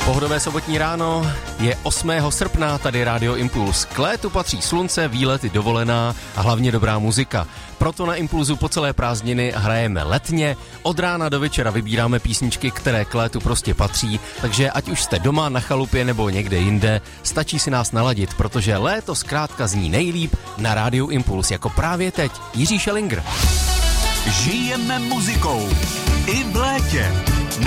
Pohodové sobotní ráno, je 8. srpna, tady Rádio Impuls. K létu patří slunce, výlety, dovolená a hlavně dobrá muzika. Proto na Impulzu po celé prázdniny hrajeme letně, od rána do večera vybíráme písničky, které k létu prostě patří, takže ať už jste doma, na chalupě nebo někde jinde, stačí si nás naladit, protože léto zkrátka zní nejlíp na Rádiu Impuls, jako právě teď Jiří Schellinger. Žijeme muzikou i v létě.